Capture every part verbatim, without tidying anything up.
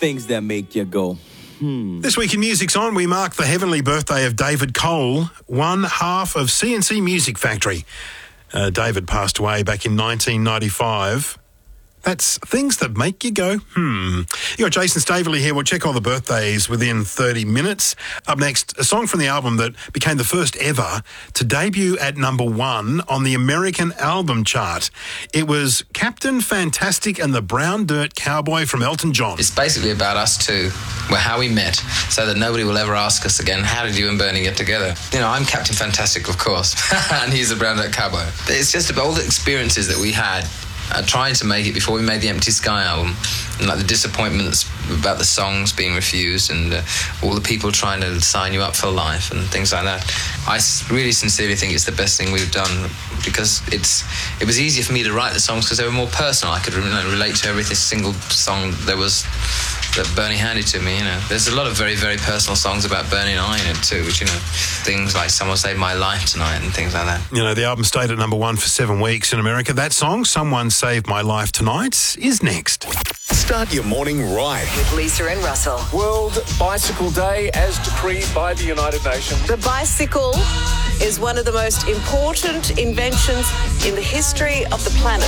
things that make you go, hmm. This week in Music's On, we mark the heavenly birthday of David Cole, one half of C and C Music Factory. Uh, David passed away back in nineteen ninety-five. That's things that make you go, hmm. You got Jason Staveley here. We'll check all the birthdays within thirty minutes. Up next, a song from the album that became the first ever to debut at number one on the American album chart. It was Captain Fantastic and the Brown Dirt Cowboy from Elton John. It's basically about us two, well, how we met, so that nobody will ever ask us again, how did you and Bernie get together? You know, I'm Captain Fantastic, of course, and he's the Brown Dirt Cowboy. It's just about all the experiences that we had Uh, trying to make it before we made the Empty Sky album, and like the disappointments about the songs being refused, and uh, all the people trying to sign you up for life and things like that. I really sincerely think it's the best thing we've done, because it's it was easier for me to write the songs because they were more personal. I could you know, relate to every single song there was that Bernie handed to me. You know, there's a lot of very, very personal songs about Bernie and I in it too, which, you know, things like Someone Saved My Life Tonight and things like that. You know, the album stayed at number one for seven weeks in America. That song, Someone Saved My Life Tonight, is next. Start your morning right with Lisa and Russell. World Bicycle Day as decreed by the United Nations. The bicycle is one of the most important inventions in the history of the planet.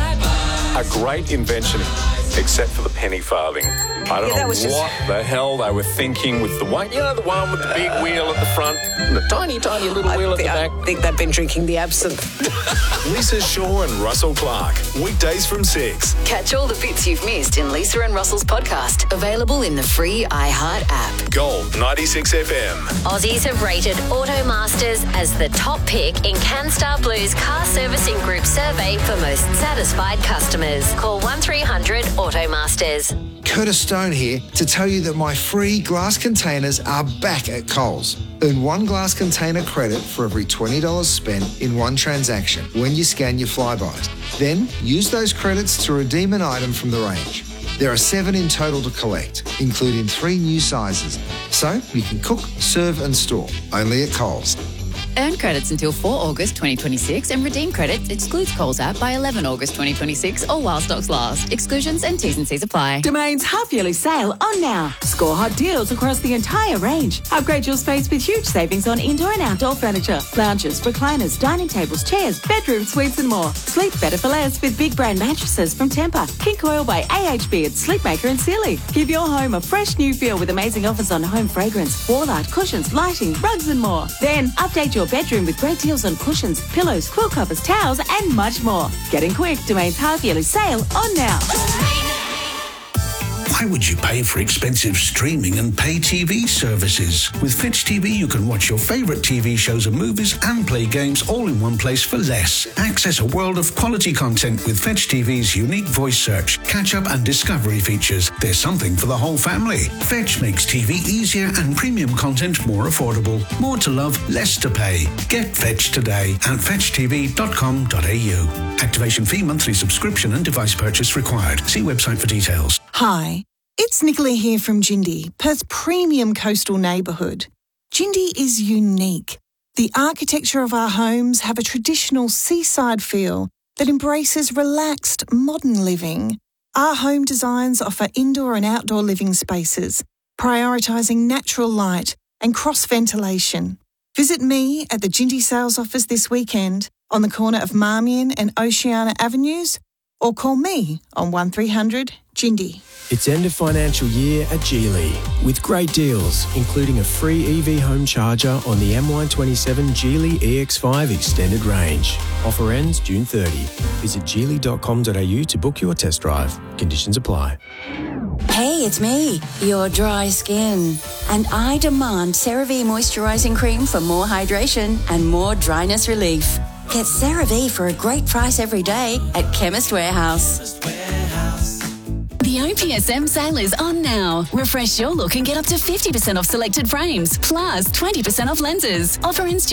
A great invention, except for the penny farthing. I don't Yeah, know what just... the hell they were thinking with the one, you know, the one with the big wheel at the front and the tiny, tiny little I wheel at think, the back. I think they've been drinking the absinthe. Lisa Shaw and Russell Clark. Weekdays from six. Catch all the bits you've missed in Lisa and Russell's podcast. Available in the free iHeart app. Gold ninety-six F M. Aussies have rated Automasters as the top pick in CanStar Blue's car servicing group survey for most satisfied customers. Call one three hundred Automasters. Curtis Stone here to tell you that my free glass containers are back at Coles. Earn one glass container credit for every twenty dollars spent in one transaction when you scan your Flybys. Then use those credits to redeem an item from the range. There are seven in total to collect, including three new sizes. So you can cook, serve and store, only at Coles. Earn credits until the fourth of August twenty twenty-six and redeem credits excludes Coles app by the eleventh of August twenty twenty-six or while stocks last. Exclusions and T's and C's apply. Domain's half-yearly sale on now. Score hot deals across the entire range. Upgrade your space with huge savings on indoor and outdoor furniture. Lounges, recliners, dining tables, chairs, bedroom suites and more. Sleep better for less with big brand mattresses from Tempur, King Coil by A H B and Sleepmaker and Sealy. Give your home a fresh new feel with amazing offers on home fragrance, wall art, cushions, lighting, rugs and more. Then update your bedroom with great deals on cushions, pillows, quilt covers, towels and much more. Getting quick, Domain's half-yearly sale on now. Why would you pay for expensive streaming and pay T V services? With Fetch T V, you can watch your favourite T V shows and movies and play games all in one place for less. Access a world of quality content with Fetch T V's unique voice search, catch-up and discovery features. There's something for the whole family. Fetch makes T V easier and premium content more affordable. More to love, less to pay. Get Fetch today at fetch t v dot com dot a u. Activation fee, monthly subscription and device purchase required. See website for details. Hi, it's Nicola here from Jindy, Perth's premium coastal neighbourhood. Jindy is unique. The architecture of our homes have a traditional seaside feel that embraces relaxed, modern living. Our home designs offer indoor and outdoor living spaces, prioritising natural light and cross-ventilation. Visit me at the Jindy sales office this weekend on the corner of Marmion and Oceana Avenues, or call me on one three hundred Jindy. It's end of financial year at Geely with great deals, including a free E V home charger on the M Y twenty-seven Geely E X five Extended Range. Offer ends June thirtieth. Visit geely dot com dot a u to book your test drive. Conditions apply. Hey, it's me, your dry skin. And I demand CeraVe Moisturising Cream for more hydration and more dryness relief. Get CeraVe for a great price every day at Chemist Warehouse. The O P S M sale is on now. Refresh your look and get up to fifty percent off selected frames, plus twenty percent off lenses. Offer ends